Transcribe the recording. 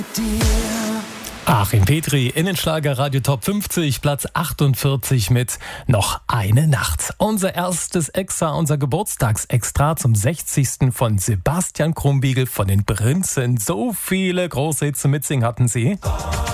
Achim Petri, Innenschlager Radio Top 50, Platz 48 mit Noch eine Nacht. Unser erstes Extra, unser Geburtstagsextra zum 60. von Sebastian Krumbiegel von den Prinzen. So viele große Hits zum Mitsingen hatten sie.